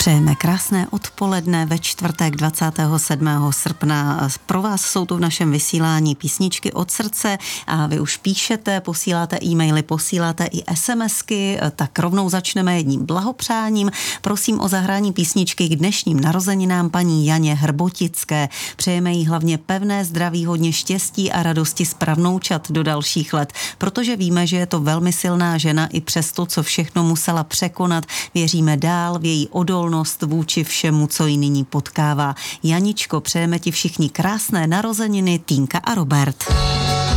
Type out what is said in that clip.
Přejeme krásné odpoledne ve čtvrtek 27. srpna. Pro vás jsou tu v našem vysílání písničky od srdce a vy už píšete, posíláte e-maily, posíláte i SMSky, tak rovnou začneme jedním blahopřáním. Prosím o zahrání písničky k dnešním narozeninám paní Janě Hrbotické. Přejeme jí hlavně pevné zdraví, hodně štěstí a radosti z pravnoučat do dalších let, protože víme, že je to velmi silná žena i přes to, co všechno musela překonat. Věříme dál v její odolnost vůči všemu, co ji nyní potkává. Janičko, přejeme ti všichni krásné narozeniny, Týnka a Robert.